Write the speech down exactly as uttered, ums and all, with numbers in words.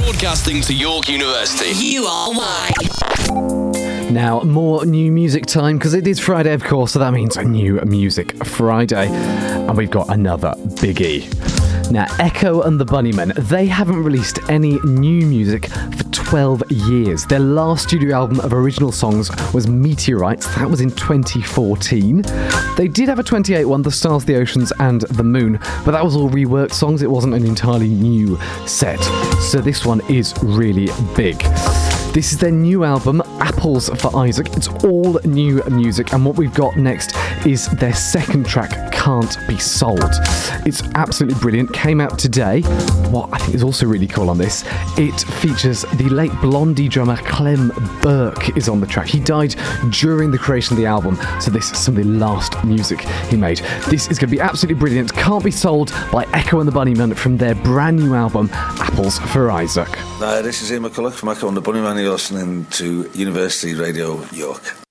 Broadcasting to York University. You are why. Now, more new music time, because it is Friday, of course, so that means a new Music Friday. And we've got another biggie. Now, Echo and the Bunnymen, they haven't released any new music for twelve years. Their last studio album of original songs was Meteorites. That was in twenty fourteen. They did have a twenty-eight one, The Stars, the Oceans and the Moon, but that was all reworked songs. It wasn't an entirely new set. So this one is really big. This is their new album, Apples for Isaac. It's all new music, and what we've got next is their second track, Can't Be Sold. It's absolutely brilliant. Came out today. What I think is also really cool on this, it features the late Blondie drummer Clem Burke is on the track. He died during the creation of the album, so this is some of the last music he made. This is going to be absolutely brilliant. Can't Be Sold by Echo and the Bunnymen from their brand new album, Apples for Isaac. Hi, this is Ian McCulloch from Echo and the Bunnymen. You're listening to University Radio York.